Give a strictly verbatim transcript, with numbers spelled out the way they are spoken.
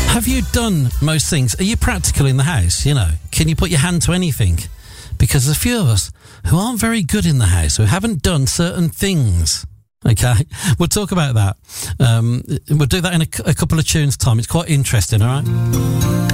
Have you done most things? Are you practical in the house? You know, can you put your hand to anything? Because there's a few of us who aren't very good in the house, who haven't done certain things. Okay, we'll talk about that. Um, we'll do that in a, a couple of tunes' time. It's quite interesting, all right?